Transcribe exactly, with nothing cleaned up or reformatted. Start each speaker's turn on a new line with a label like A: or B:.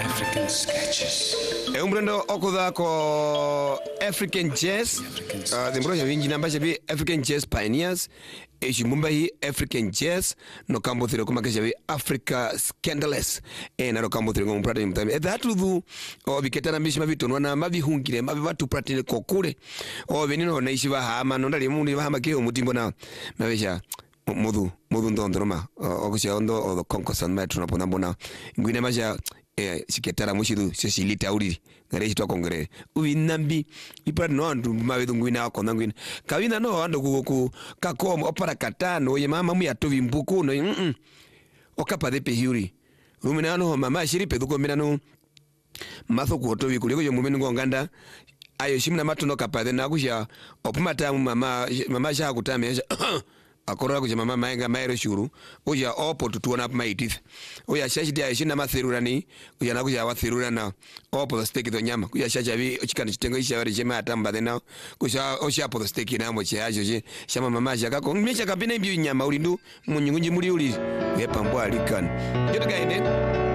A: African sketches.
B: E umbrendo okudha ko African Jazz. Uh, the mbroja winji namba jabi African Jazz Pioneers. E chimumba hii African Jazz no kambo thiro kuma jabi Africa Scandalous. E na ro kambo thiro ngomprata ni mtami. E that udhu o biketana mishima vitu nwana mabi hungire mabi watu pratile kokure. O benino na ishiva hama no ndali mundi hama keo mutimbo na mabesha mudu mudu ndondroma okusia ondo o konkosan metro na pona bona ngwine maja eh siketara mushidu sesilita uri ngare hitwa kongere uinambi ipa no andu mabedu ngwina akona ngwina kawina no ando ku kakom opara katano ye mama mu yatovi mbuku no mm okapa de pehuri rumina no mama shiri peduko mina no matho ku otovi kuliko yo mumenu nganda ayo shimna matuno kapade na kusha opumata mama mama sha kutame akora kuja mama maenga maero shuru uja opo tutuona pa maitith uja shashi dia shina mathirurani uja na kuja wathirurana opo the steak the nyama kuja shacha bi chikani chitengo isha wari jema atamba dena kuja osha opo the steak na mo chajo je shama mama shaka ko mmecha kabine bi nyama ulindu munyungunji muri uli yepambwa alikan jodo gaine